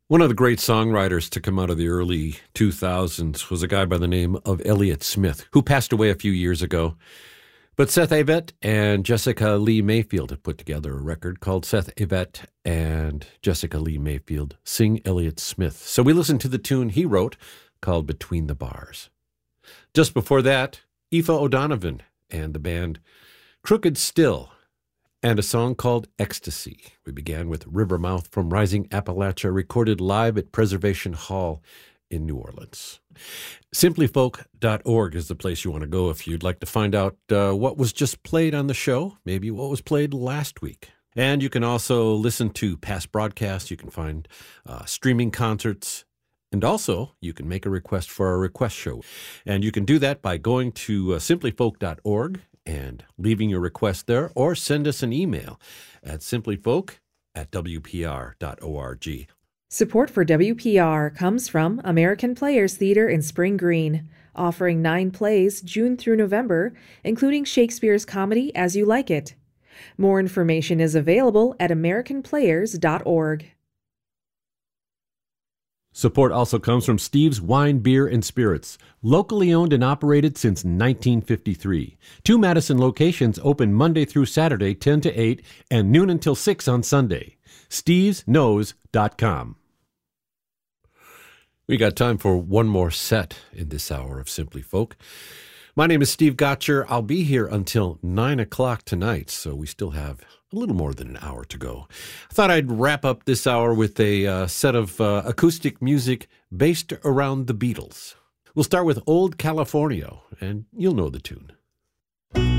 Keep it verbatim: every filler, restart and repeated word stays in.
One of the great songwriters to come out of the early two thousands was a guy by the name of Elliott Smith, who passed away a few years ago. But Seth Avett and Jessica Lee Mayfield have put together a record called Seth Avett and Jessica Lee Mayfield Sing Elliott Smith. So we listened to the tune he wrote called Between the Bars. Just before that, Aoife O'Donovan and the band Crooked Still and a song called Ecstasy. We began with Rivermouth from Rising Appalachia, recorded live at Preservation Hall in New Orleans. simply folk dot org is the place you want to go if you'd like to find out uh, what was just played on the show, maybe what was played last week. And you can also listen to past broadcasts. You can find uh, streaming concerts. And also, you can make a request for a request show. And you can do that by going to uh, simply folk dot org and leaving your request there, or send us an email at simplyfolk at w p r dot org. Support for W P R comes from American Players Theater in Spring Green, offering nine plays June through November, including Shakespeare's comedy As You Like It. More information is available at american players dot org. Support also comes from Steve's Wine, Beer, and Spirits, locally owned and operated since nineteen fifty-three. Two Madison locations open Monday through Saturday, ten to eight, and noon until six on Sunday. steves knows dot com. We got time for one more set in this hour of Simply Folk. My name is Steve Gotcher. I'll be here until nine o'clock tonight, so we still have a little more than an hour to go. I thought I'd wrap up this hour with a uh, set of uh, acoustic music based around the Beatles. We'll start with Old California, and you'll know the tune.